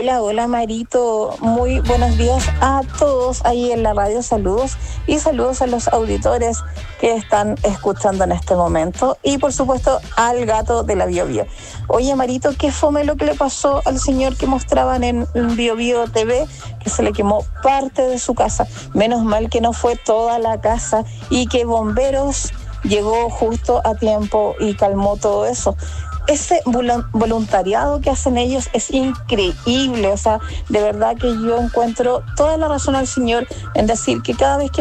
Hola Marito, muy buenos días a todos ahí en la radio, saludos y saludos a los auditores que están escuchando en este momento y por supuesto al gato de la Bio Bio. Oye Marito, ¿qué fome lo que le pasó al señor que mostraban en Bio Bio TV? Que se le quemó parte de su casa, menos mal que no fue toda la casa y que bomberos llegó justo a tiempo y calmó todo eso. Ese voluntariado que hacen ellos es increíble, o sea, de verdad que yo encuentro toda la razón al señor en decir que cada vez que